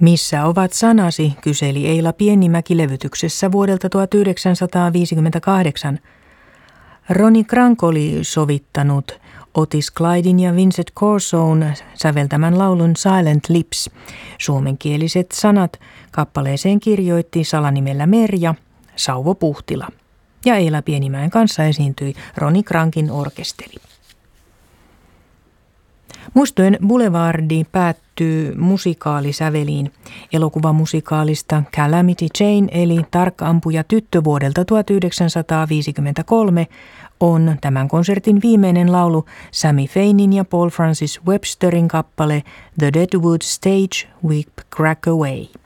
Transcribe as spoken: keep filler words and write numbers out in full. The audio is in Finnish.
Missä ovat sanasi, kyseli Eila Pienimäki levytyksessä vuodelta tuhatyhdeksänsataaviisikymmentäkahdeksan. Ronnie Krank oli sovittanut Otis Clydin ja Vincent Corson säveltämän laulun Silent Lips. Suomenkieliset sanat kappaleeseen kirjoitti salanimellä Merja Sauvo Puhtila. Ja Eila Pienimäen kanssa esiintyi Ronnie Krankin orkesteri. Muistojen Boulevardi päättyy musikaalisäveliin. Elokuvamusikaalista Calamity Jane eli Tarkka-ampuja tyttö vuodelta tuhatyhdeksänsataaviisikymmentäkolme on tämän konsertin viimeinen laulu Sammy Fainin ja Paul Francis Websterin kappale The Deadwood Stage Whip Crack Away.